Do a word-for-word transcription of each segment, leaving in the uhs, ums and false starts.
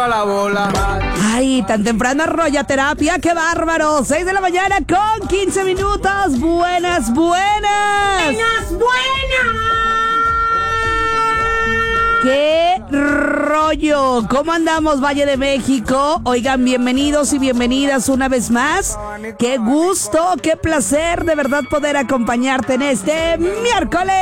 La bola. Ay, tan temprano rollaterapia, qué bárbaro. seis de la mañana con quince minutos. Buenas, buenas. Buenas, buenas. ¡Qué rollo! ¿Cómo andamos, Valle de México? Oigan, bienvenidos y bienvenidas una vez más. ¡Qué gusto, qué placer de verdad poder acompañarte en este miércoles!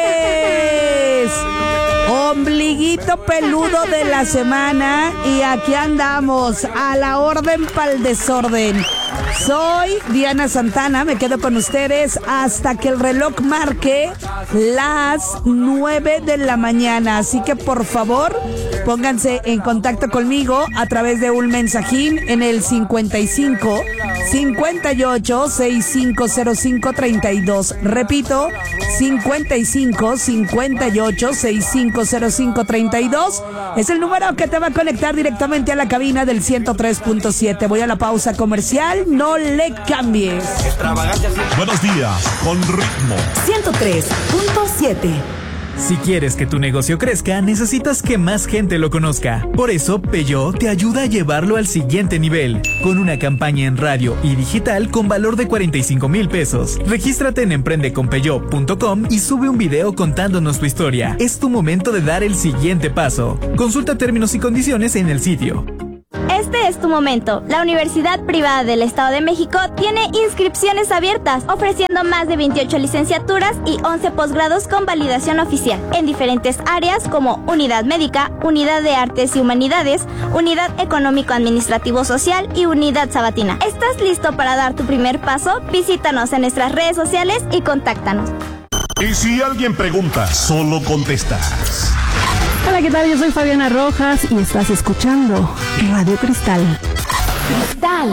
Ombliguito peludo de la semana y aquí andamos a la orden pa'l desorden. Soy Diana Santana, me quedo con ustedes hasta que el reloj marque las nueve de la mañana. Así que por favor, pónganse en contacto conmigo a través de un mensajín en el cincuenta y cinco, cincuenta y ocho, sesenta y cinco cero cinco, treinta y dos. Repito, cincuenta y cinco, cincuenta y ocho, sesenta y cinco cero cinco, treinta y dos. Es el número que te va a conectar directamente a la cabina del ciento tres punto siete. Voy a la pausa comercial, no le cambies. Buenos días, con ritmo. ciento tres punto siete. Si quieres que tu negocio crezca, necesitas que más gente lo conozca. Por eso, Peugeot te ayuda a llevarlo al siguiente nivel, con una campaña en radio y digital con valor de cuarenta y cinco mil pesos. Regístrate en emprende con peugeot punto com y sube un video contándonos tu historia. Es tu momento de dar el siguiente paso. Consulta términos y condiciones en el sitio. Este es tu momento. La Universidad Privada del Estado de México tiene inscripciones abiertas, ofreciendo más de veintiocho licenciaturas y once posgrados con validación oficial, en diferentes áreas como Unidad Médica, Unidad de Artes y Humanidades, Unidad Económico-Administrativo-Social y Unidad Sabatina. ¿Estás listo para dar tu primer paso? Visítanos en nuestras redes sociales y contáctanos. Y si alguien pregunta, solo contestas. Hola, ¿qué tal? Yo soy Fabiana Rojas y estás escuchando Radio Cristal. Cristal.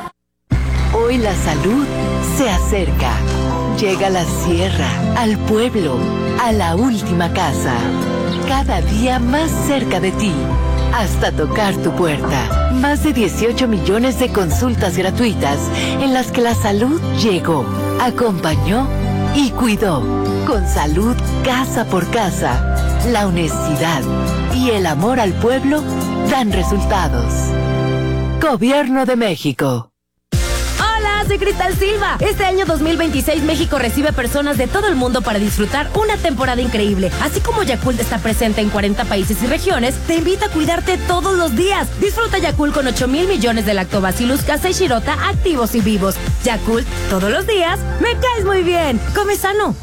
Hoy la salud se acerca. Llega a la sierra, al pueblo, a la última casa. Cada día más cerca de ti, hasta tocar tu puerta. Más de dieciocho millones de consultas gratuitas en las que la salud llegó, acompañó y cuidó. Con salud casa por casa, la honestidad y el amor al pueblo dan resultados. Gobierno de México. Hola, soy Cristal Silva. Este año dos mil veintiséis México recibe personas de todo el mundo para disfrutar una temporada increíble. Así como Yakult está presente en cuarenta países y regiones, te invita a cuidarte todos los días. Disfruta Yakult con ocho mil millones de lactobacillus casei shirota activos y vivos. Yakult, todos los días, me caes muy bien. Come sano.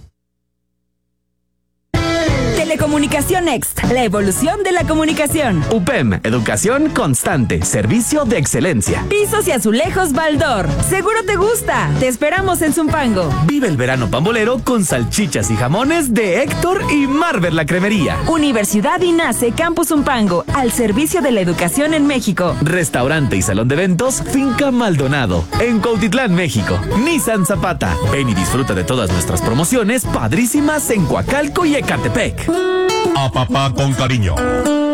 Telecomunicación Next, la evolución de la comunicación. U P E M, educación constante, servicio de excelencia. Pisos y azulejos Baldor, seguro te gusta. Te esperamos en Zumpango. Vive el verano pambolero con salchichas y jamones de Héctor y Marvel la Cremería. Universidad INACE Campus Zumpango, al servicio de la educación en México. Restaurante y salón de eventos Finca Maldonado, en Cuautitlán, México. Nissan Zapata, ven y disfruta de todas nuestras promociones padrísimas en Coacalco y Ecatepec. A papá con cariño.